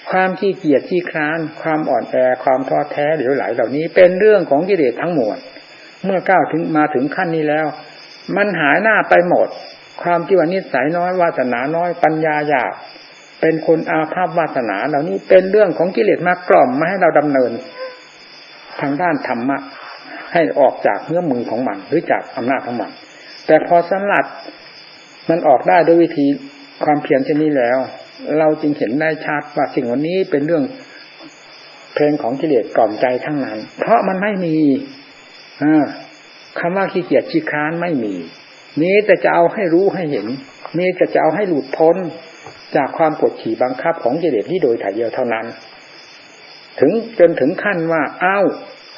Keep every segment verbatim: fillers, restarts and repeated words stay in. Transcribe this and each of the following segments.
ความขี้เกียจขี้คร้านความอ่อนแอความท้อแท้เหลวไหลเหล่านี้เป็นเรื่องของกิเลสทั้งมวลเมื่อก้าวถึงมาถึงขั้นนี้แล้วมันหายหน้าไปหมดความที่ว่านิสัยน้อยวาสนาน้อยปัญญาหยาบเป็นคนอาภัพวาสนาเหล่านี้เป็นเรื่องของกิเลสมากล่อมมาให้เราดำเนินทางด้านธรรมะให้ออกจากเงื้อมมือของมันหรือจากอำนาจของมันแต่พอสลัดมันออกได้ด้วยวิธีความเพียรเช่นนี้แล้วเราจึงเห็นได้ชัดว่าสิ่งวันนี้เป็นเรื่องเพลงของกิเลสกล่อมใจทั้งนั้นเพราะมันไม่มีคำว่าขี้เกียจขี้คร้านไม่มีนี้แต่จะเอาให้รู้ให้เห็นนี้จะจะเอาให้หลุดพ้นจากความกดขี่บังคับของกิเลสนี้โดยถ่ายเดียวเท่านั้นถึงจนถึงขั้นว่าอ้าว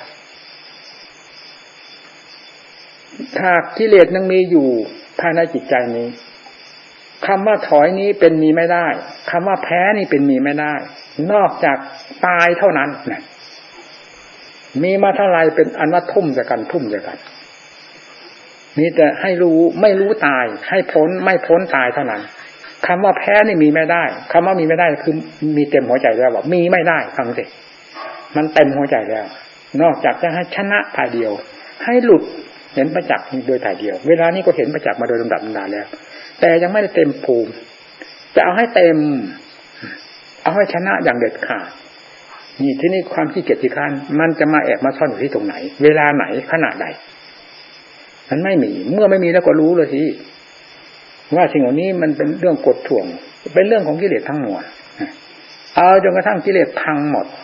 ถ้ากิเลสยังมีอยู่ภายในจิตใจนี้คำว่าถอยนี้เป็นมีไม่ได้คำว่าแพ้นี่เป็นมีไม่ได้นอกจากตายเท่านั้นนะมีมาเท่าไรเป็นอันว่าทุ่มจะกันทุ่มจะกันนี่แต่ให้รู้ไม่รู้ตายให้พ้นไม่พ้นตายเท่านั้นคำว่าแพ้นี่มีไม่ได้คำว่ามีไม่ได้คือมีเต็มหัวใจแล้วว่ามีไม่ได้ฟังสิมันเต็มหัวใจแล้วนอกจากจะให้ชนะถ่ายเดียวให้หลุดเห็นประจักษ์โดยถ่ายเดียวเวลานี้ก็เห็นประจักษ์มาโดยลำดับลำดาแล้วแต่ยังไม่ได้เต็มภูมิจะเอาให้เต็มเอาให้ชนะอย่างเด็ดขาดนี่ที่นี่ความขี้เกียจขี้คร้านมันจะมาแอบมาซ่อนอยู่ที่ตรงไหนเวลาไหนขณะใดมันไม่มีเมื่อไม่มีแล้วก็รู้เลยสิว่าสิ่งเหล่านี้มันเป็นเรื่องกดท่วงเป็นเรื่องของกิเลสทั้งมวลเอาจนกระทั่งกิเลสพังหมด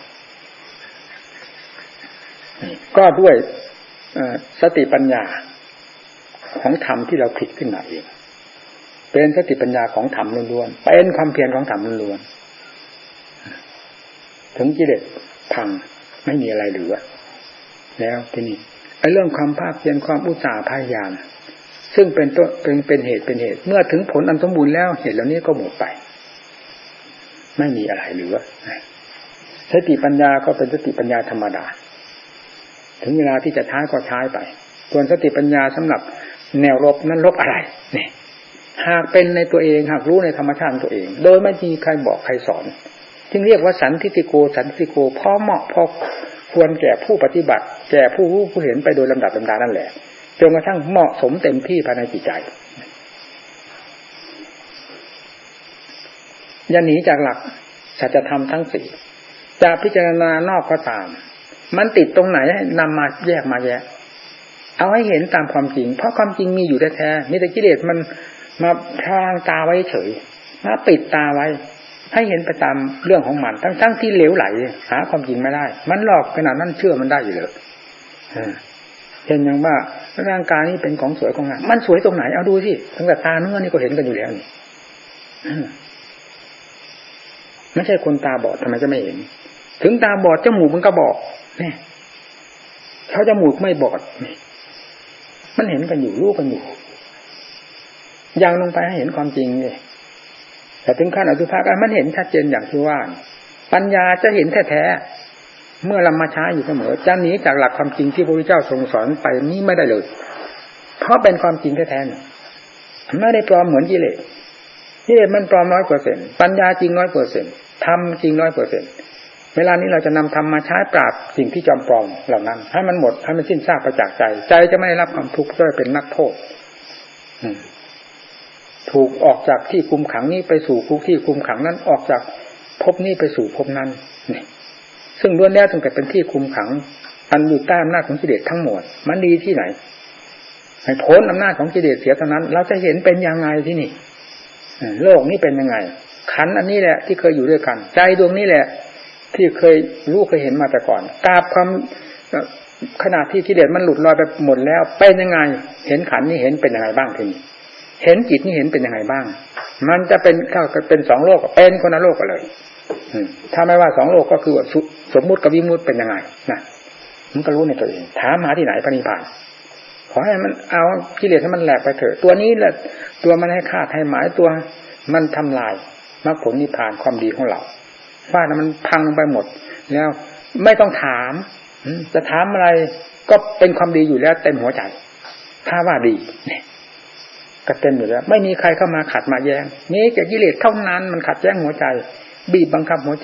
ก็ด้วยสติปัญญาของธรรมที่เราผิดขึ้นมาเองเป็นสติปัญญาของธรรมล้วนๆเป็นความเพียรของธรรมล้วนๆถึงกิเลสพังไม่มีอะไรเหลือแล้วทีนี้ไอ้เรื่องความภาคเพียรความอุตสาห์พยายามซึ่งเป็นตัวเป็นเป็นเหตุเป็นเหตุเมื่อถึงผลอันสมบูรณ์แล้วเหตุเหล่านี้ก็หมดไปไม่มีอะไรเหลือสติปัญญาก็เป็นสติปัญญาธรรมดาถึงเวลาที่จะใช้ก็ใช้ไปส่วนสติปัญญาสำหรับแนวรบนั้นรบอะไรนี่หากเป็นในตัวเองหากรู้ในธรรมชาติตัวเองโดยไม่มีใครบอกใครสอนจึงเรียกว่าสันทิฏฐิโกสันทิฏฐิโกพอเหมาะพอควรแก่ผู้ปฏิบัติแก่ผู้รู้ผู้เห็นไปโดยลำดับลำดานั่นแหละจนกระทั่งเหมาะสมเต็มที่ภายในจิตใจอย่าหนีจากหลักสัจธรรมทั้งสี่จะพิจารณานอกก็ตามมันติดตรงไหนให้นำมาแยกมาแยกเอาให้เห็นตามความจริงเพราะความจริงมีอยู่แท้ๆมีแต่กิเลสมันมาพรางตาไว้เฉยมาปิดตาไว้ให้เห็นไปตามเรื่องของมันทั้งๆที่เหลวไหลหาความจริงไม่ได้มันหลอกขนาดนั้นเชื่อมันได้อยู่เลยเห็นอย่างว่าร่างกายนี้เป็นของสวยของงามมันสวยตรงไหนเอาดูสิตั้งแต่ตาเนื้อนี่ก็เห็นกันอยู่แล้วนี่ไม่ใช่คนตาบอดทำไมจะไม่เห็นถึงตาบอดจมูกมันก็บอกนี่เขาจมูกไม่บอดนี่มันเห็นกันอยู่รู้กันอยู่ยังลงไปให้เห็นความจริงเลยแต่ถึงขั้นอสุภะมันเห็นชัดเจนอย่างที่ว่าปัญญาจะเห็นแท้ๆเมื่อเรามาใช้อยู่เสมอจะหนีจากหลักความจริงที่พระพุทธเจ้าทรงสอนไปนี้ไม่ได้เลยเพราะเป็นความจริงแท้ๆไม่ได้ปลอมเหมือนกิเลสกิเลสมันปลอมน้อยเปอร์เซ็นต์ปัญญาจริงน้อยเปอร์เซ็นต์ธรรมจริงน้อยเปอร์เซ็นต์เวลานี้เราจะนำธรรมมาใช้ปราบสิ่งที่จอมปลอมเหล่านั้นให้มันหมดให้มันสิ้นซากไปจากใจใจจะไม่ได้รับความทุกข์จะเป็นนักโทษถูกออกจากที่คุมขังนี้ไปสู่คุกที่คุมขังนั้นออกจากภพนี้ไปสู่ภพนั้นนี่ซึ่งล้วนแล้วตั้งแต่เป็นที่คุมขังอันอยู่ใต้อำนาจของกิเลสทั้งหมดมันดีที่ไหนให้พ้นอำนาจของกิเลสเสียเท่านั้นเราจะเห็นเป็นยังไงที่นี่โลกนี้เป็นยังไงขันธ์อันนี้แหละที่เคยอยู่ด้วยกันใจดวงนี้แหละที่เคยรู้เคยเห็นมาแต่ก่อนกราบความขณะที่กิเลสมันหลุดลอยไปหมดแล้วเป็นยังไงเห็นขันธ์นี้เห็นเป็นยังไงบ้างทีนี้เห็นจิตนี่เห็นเป็นยังไงบ้างมันจะเป็นเข้าเป็นสองโลกเป็นคนละโลกกันเลยถ้าไม่ว่าสองโลกก็คือสมมุติกับวิมุตติเป็นยังไงนะมันก็รู้ในตัวเองถามหาที่ไหนพระนิพพานขอให้มันเอากิเลสให้มันแหลกไปเถอะตัวนี้แหละตัวมันให้ฆ่าให้หมายตัวมันทำลายมรรคผลนิพพานความดีของเราว่ามันพังไปหมดแล้วไม่ต้องถามจะถามอะไรก็เป็นความดีอยู่แล้วเต็มหัวใจถ้าว่าดีก็เต็มอยู่แล้วไม่มีใครเข้ามาขัดมาแย้งนี่แค่กิเลสเท่านั้นมันขัดแย้งหัวใจบีบบังคับหัวใจ